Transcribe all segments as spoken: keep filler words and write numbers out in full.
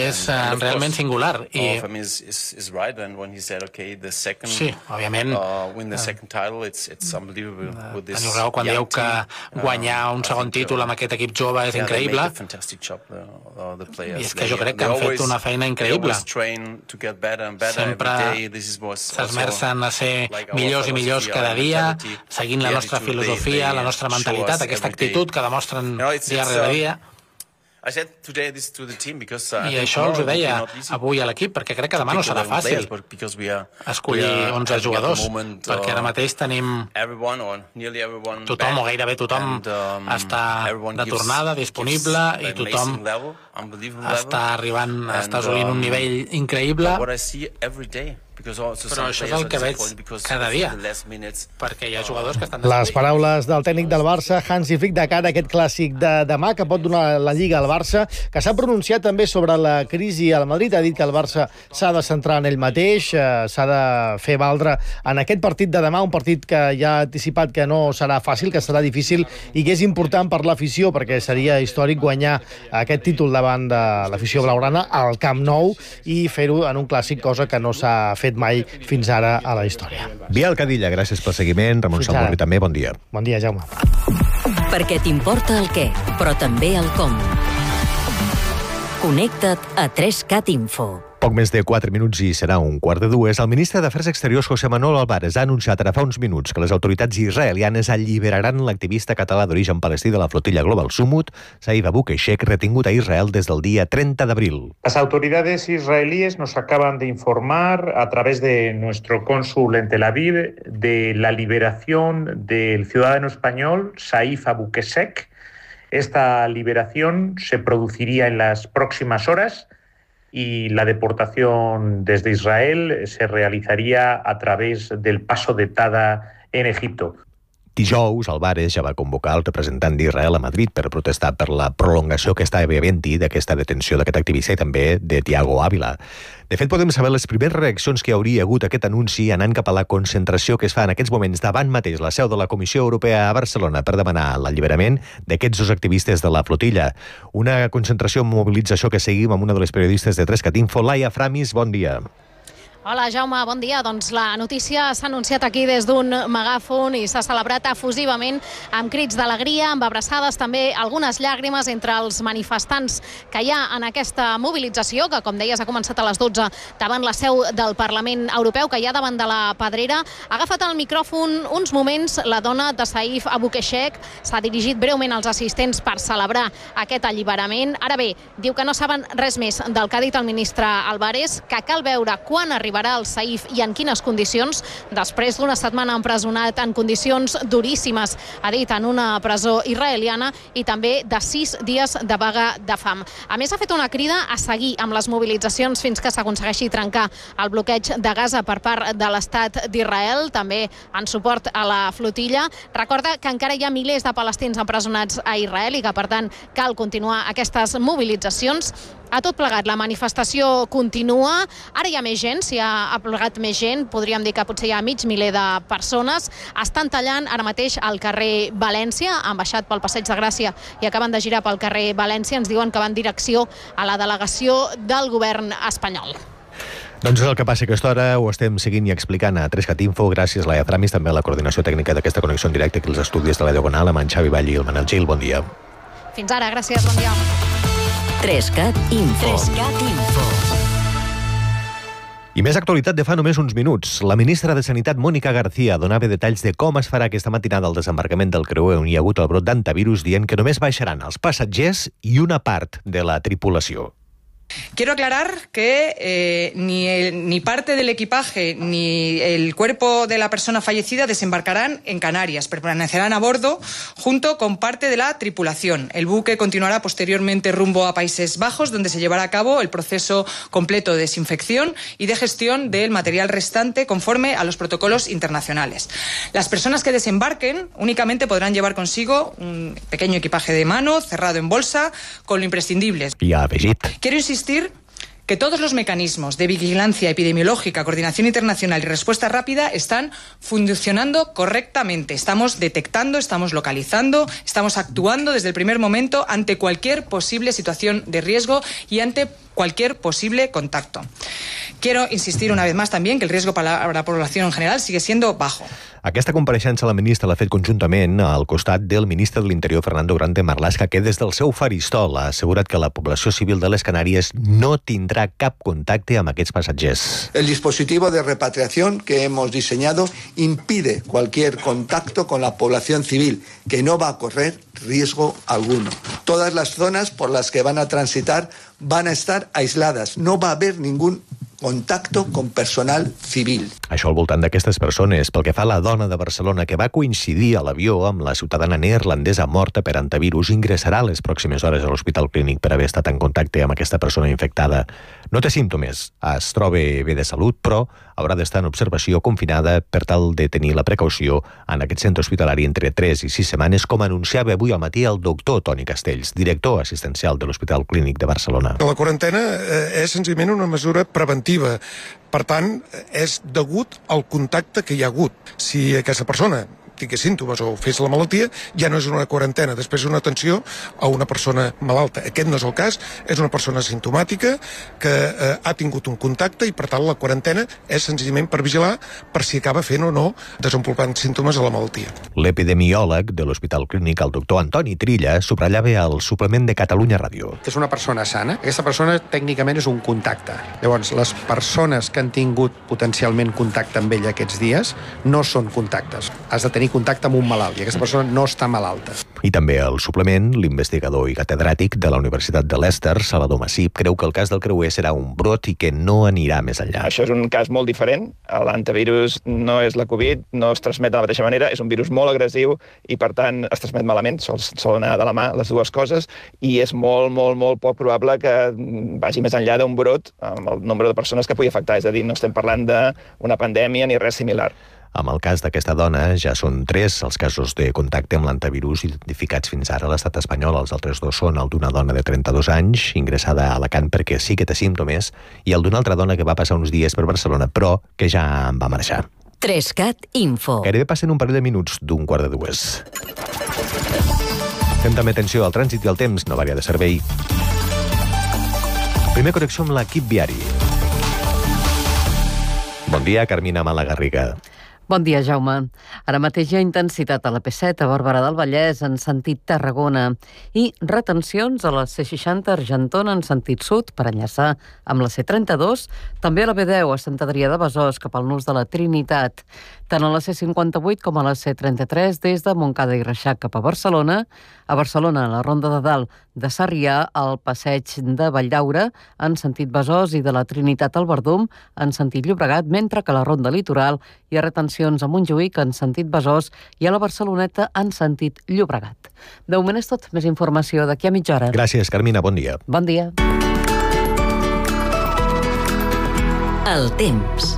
és uh, realment singular. I... Sí, òbviament. Teniu raó quan dieu que guanyar un segon títol amb aquest equip jove és increïble. I és que jo crec que han fet una feina increïble. Sempre s'esmercen a ser millors i millors cada dia, seguint la nostra filosofia, la nostra mentalitat, aquesta actitud que demostren dia rere dia. I això els ho deia avui a l'equip, perquè crec que demà no serà fàcil escollir onze jugadors, perquè ara mateix tenim tothom, o gairebé tothom, està de tornada, disponible, i tothom està arribant, està assolint un nivell increïble. Però això és el que veig cada dia, perquè hi ha jugadors que estan... Les paraules del tècnic del Barça, Hansi Flick, de cara a aquest clàssic de demà, que pot donar la Lliga al Barça, que s'ha pronunciat també sobre la crisi al Madrid, ha dit que el Barça s'ha de centrar en ell mateix, s'ha de fer valdre en aquest partit de demà, un partit que ja ha anticipat que no serà fàcil, que serà difícil, i que és important per l'afició, perquè seria històric guanyar aquest títol davant de l'afició blaugrana al Camp Nou i fer-ho en un clàssic, cosa que no s'ha fet mai fins ara a la història. Biel Cadilla, gràcies pel seguiment. Ramon Salmorri també, bon dia. Bon dia, Jaume. Perquè t'importa el què, però també el com. Connecta't a tres cat Info. Poc més de quatre minuts i serà un quart de dues. El ministre d'Afers Exteriors, José Manuel Álvarez, ha anunciat ara fa uns minuts que les autoritats israelianes alliberaran l'activista català d'origen palestí de la flotilla Global Sumut, Saif Abu Keshek, retingut a Israel des del dia treinta d'abril. Las autoridades israelíes nos acaban de informar a través de nuestro cónsul en Tel Aviv de la liberación del ciudadano español Saif Abu Keshek. Esta liberación se produciría en las próximas horas y la deportación desde Israel se realizaría a través del paso de Tada en Egipto. Dijous, Álvarez ja va convocar el representant d'Israel a Madrid per protestar per la prolongació que està havent-hi d'aquesta detenció d'aquest activista i també de Thiago Ávila. De fet, podem saber les primeres reaccions que hauria hagut aquest anunci anant cap a la concentració que es fa en aquests moments davant mateix la seu de la Comissió Europea a Barcelona per demanar l'alliberament d'aquests dos activistes de la flotilla. Una concentració amb mobilització que seguim amb una de les periodistes de tres cat Info, Laia Framis, bon dia. Hola, Jaume, bon dia. Doncs la notícia s'ha anunciat aquí des d'un megàfon i s'ha celebrat efusivament amb crits d'alegria, amb abraçades, també algunes llàgrimes entre els manifestants que hi ha en aquesta mobilització, que, com deies, ha començat a les dotze davant la seu del Parlament Europeu, que hi ha davant de la Pedrera. Ha agafat el micròfon uns moments la dona de Saif Abu Keshek, s'ha dirigit breument als assistents per celebrar aquest alliberament. Ara bé, diu que no saben res més del que ha dit el ministre Álvarez, que cal veure quan arriba arribarà el Saif i en quines condicions, després d'una setmana empresonat en condicions duríssimes, ha dit, en una presó israeliana, i també de sis dies de vaga de fam. A més, ha fet una crida a seguir amb les mobilitzacions fins que s'aconsegueixi trencar el bloqueig de Gaza per part de l'estat d'Israel, també en suport a la flotilla. Recorda que encara hi ha milers de palestins empresonats a Israel i que, per tant, cal continuar aquestes mobilitzacions. A tot plegat, la manifestació continua. Ara hi ha més gent, s'hi ha plegat més gent, podríem dir que potser hi ha mig miler de persones. Estan tallant ara mateix al carrer València, han baixat pel Passeig de Gràcia i acaben de girar pel carrer València. Ens diuen que van en direcció a la delegació del govern espanyol. Doncs és el que passa a aquesta hora, ho estem seguint i explicant a tres cat Info, gràcies Laia Framis, també a la coordinació tècnica d'aquesta connexió en directe aquí als estudis de la Diagonal, amb en Xavi Vall i el Manel Gil. Bon dia. Fins ara, gràcies, bon dia. tres cat Info. tres cat Info. I més actualitat de fa només uns minuts. La ministra de Sanitat, Mónica García, donava detalls de com es farà aquesta matinada el desembarcament del creuer on hi ha hagut el brot d'antivirus, dient que només baixaran els passatgers i una part de la tripulació. Quiero aclarar que eh, ni, el, ni parte del equipaje ni el cuerpo de la persona fallecida desembarcarán en Canarias. Permanecerán a bordo junto con parte de la tripulación. El buque continuará posteriormente rumbo a Países Bajos, donde se llevará a cabo el proceso completo de desinfección y de gestión del material restante conforme a los protocolos internacionales. Las personas que desembarquen únicamente podrán llevar consigo un pequeño equipaje de mano, cerrado en bolsa, con lo imprescindible. I ha afegit. Quiero insistir que todos los mecanismos de vigilancia epidemiológica, coordinación internacional y respuesta rápida están funcionando correctamente. Estamos detectando, estamos localizando, estamos actuando desde el primer momento ante cualquier posible situación de riesgo y ante cualquier posible contacto. Quiero insistir una vez más también que el riesgo para la población en general sigue siendo bajo. Aquesta compareixença la ministra l'ha fet conjuntament al costat del ministre de l'Interior, Fernando Grande Marlaska, que des del seu faristol ha assegurat que la població civil de les Canàries no tindrà cap contacte amb aquests passatgers. El dispositivo de repatriación que hemos diseñado impide cualquier contacto con la población civil, que no va a correr riesgo alguno. Todas las zonas por las que van a transitar van a estar aisladas. No va a haver ningún contacto con personal civil. Això al voltant d'aquestes persones. Pel que fa a la dona de Barcelona que va coincidir a l'avió amb la ciutadana neerlandesa morta per antivirus, ingressarà a les pròximes hores a l'Hospital Clínic per haver estat en contacte amb aquesta persona infectada. No té símptomes, es troba bé de salut, però haurà d'estar en observació confinada per tal de tenir la precaució en aquest centre hospitalari entre tres i sis setmanes, com anunciava avui al matí el doctor Toni Castells, director assistencial de l'Hospital Clínic de Barcelona. La quarantena és senzillament una mesura preventiva. Per tant, és degut al contacte que hi ha hagut. Si aquesta persona tingués símptomes o fes la malaltia, ja no és una quarantena, després és una atenció a una persona malalta. Aquest no és el cas, és una persona simptomàtica que eh, ha tingut un contacte i, per tant, la quarantena és senzillament per vigilar per si acaba fent o no desenvolupant símptomes de la malaltia. L'epidemiòleg de l'Hospital Clínic, el doctor Antoni Trilla, subratllava al suplement de Catalunya Ràdio. És una persona sana. Aquesta persona tècnicament és un contacte. Llavors, les persones que han tingut potencialment contacte amb ella aquests dies no són contactes. Has de tenir contacte amb un malalt, i aquesta persona no està malalta. I també al suplement, l'investigador i catedràtic de la Universitat de Leicester, Salvador Massip, creu que el cas del creuer serà un brot i que no anirà més enllà. Això és un cas molt diferent. L'antivirus no és la Covid, no es transmet de la mateixa manera, és un virus molt agressiu i, per tant, es transmet malament, sol, sol anar de la mà les dues coses, i és molt, molt, molt poc probable que vagi més enllà d'un brot amb el nombre de persones que pugui afectar. És a dir, no estem parlant d'una pandèmia ni res similar. Amb el cas d'aquesta dona, ja són tres els casos de contacte amb l'antivirus identificats fins ara a l'estat espanyol. Els altres dos són el d'una dona de trenta-dos anys, ingressada a Alacant perquè sí que té símptomes, i el d'una altra dona que va passar uns dies per Barcelona, però que ja en va marxar. Trescat Info. Gairebé passen un parell de minuts d'un quart de dues. Fem també atenció al trànsit i al temps, no varia de servei. Primer connexió amb l'equip viari. Bon dia, Carmina Malagarriga. Bon dia, Jaume. Ara mateix hi ha intensitat a la P set a Barberà del Vallès en sentit Tarragona i retencions a la C seixanta Argentona en sentit sud per enllaçar amb la C trenta-dos, també a la B deu a Sant Adrià de Besòs cap al nus de la Trinitat, tant a la C cinquanta-vuit com a la C trenta-tres des de Montcada i Reixac cap a Barcelona, a Barcelona a la Ronda de Dalt de Sarrià al passeig de Valldaura en sentit Besòs i de la Trinitat al Verdum en sentit Llobregat, mentre que a la Ronda Litoral hi ha retencions a Montjuïc en sentit Besòs i a la Barceloneta en sentit Llobregat. De moment és tot. Més informació d'aquí a mitja hora. Gràcies, Carmina. Bon dia. Bon dia. El temps.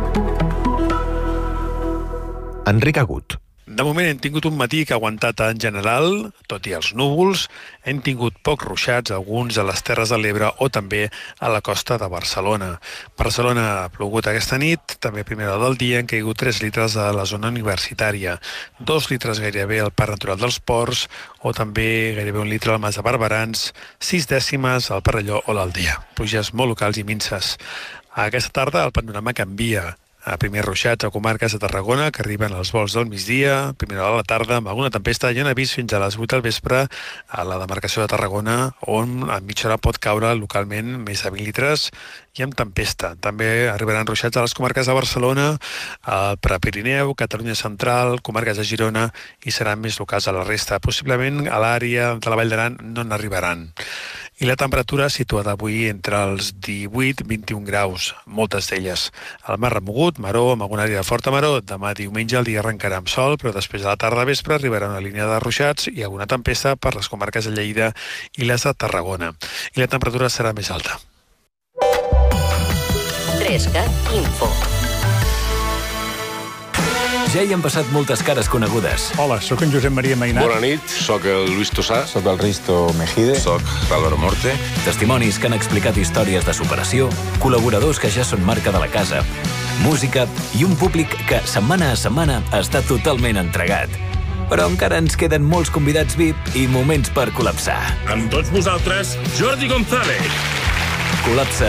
Enric Agut. De moment hem tingut un matí que ha aguantat en general, tot i els núvols. Hem tingut pocs ruixats, alguns a les Terres de l'Ebre o també a la costa de Barcelona. Barcelona ha plogut aquesta nit, també a primera hora del dia han caigut tres litres a la zona universitària, dos litres gairebé al Parc Natural dels Ports o també gairebé un litre al Mas de Barberans, sis dècimes al Parelló o l'Aldea. Pluges molt locals i minses. Aquesta tarda el panorama canvia. A primers ruixats a comarques de Tarragona que arriben als vols del migdia, primera hora de la tarda amb alguna tempesta i un avís fins a les vuit del vespre a la demarcació de Tarragona on a mitja hora pot caure localment més de vint litres i amb tempesta. També arribaran ruixats a les comarques de Barcelona, al Prepirineu, Catalunya Central, comarques de Girona i seran més locals a la resta. Possiblement a l'àrea de la Vall d'Aran no n'arribaran. I la temperatura situada avui entre els divuit i vint-i-un graus, moltes d'elles. El mar remogut, maró, amb alguna àrea de forta maró. Demà diumenge el dia arrencarà amb sol, però després de la tarda vespre arribarà una línia de ruixats i alguna tempesta per les comarques de Lleida i les de Tarragona. I la temperatura serà més alta. Trescat Info. Ja hi han passat moltes cares conegudes. Hola, sóc en Josep Maria Mainat. Bona nit, sóc el Luis Tossà. Sóc el Risto Mejide. Sóc l'Álvaro Morte. Testimonis que han explicat històries de superació, col·laboradors que ja són marca de la casa, música i un públic que setmana a setmana està totalment entregat. Però encara ens queden molts convidats V I P i moments per col·lapsar. Amb tots vosaltres, Jordi González. Col·lapse